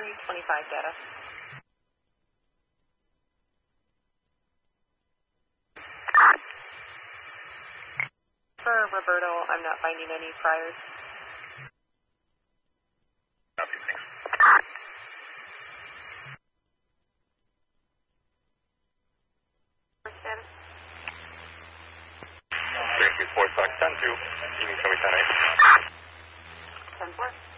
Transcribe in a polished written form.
325 data. For Roberto, I'm not finding any priors. Copy, thanks. Status? 334 Stock 10-2, you can show me 10-8. 10-4.